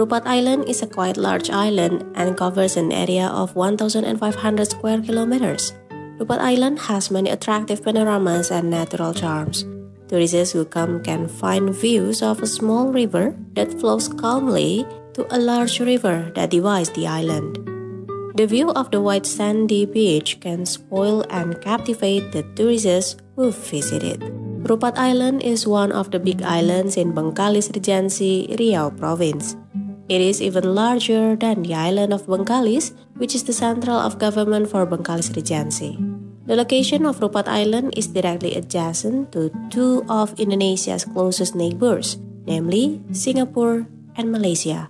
Rupat Island is a quite large island and covers an area of 1,500 square kilometers. Rupat Island has many attractive panoramas and natural charms. Tourists who come can find views of a small river that flows calmly to a large river that divides the island. The view of the white sandy beach can spoil and captivate the tourists who visit it. Rupat Island is one of the big islands in Bengkalis Regency, Riau Province. It is even larger than the island of Bengkalis, which is the central of government for Bengkalis Regency. The location of Rupat Island is directly adjacent to two of Indonesia's closest neighbors, namely Singapore and Malaysia.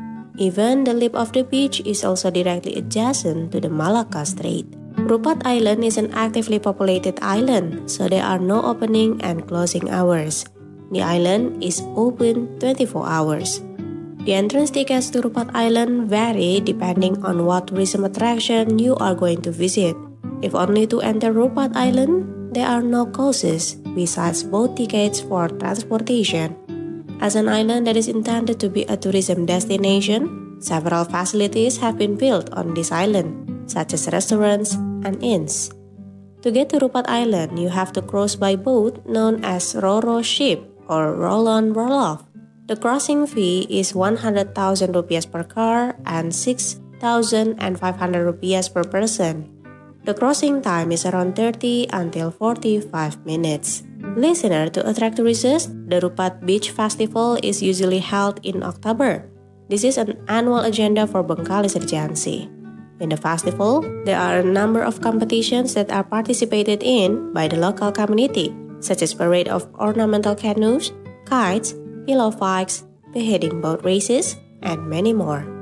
Even the lip of the beach is also directly adjacent to the Malacca Strait. Rupat Island is an actively populated island, so there are no opening and closing hours. The island is open 24 hours. The entrance tickets to Rupat Island vary depending on what tourism attraction you are going to visit. If only to enter Rupat Island, there are no costs besides boat tickets for transportation. As an island that is intended to be a tourism destination, several facilities have been built on this island, such as restaurants and inns. To get to Rupat Island, you have to cross by boat known as Ro-Ro ship or roll-on roll-off. The crossing fee is 100,000 rupiah per car and 6,500 rupiah per person. The crossing time is around 30 until 45 minutes. Listener, to attract tourists, the Rupat Beach Festival is usually held in October. This is an annual agenda for Bengkalis Regency. In the festival, there are a number of competitions that are participated in by the local community, such as parade of ornamental canoes, kites, pillow fights, beheading boat races, and many more.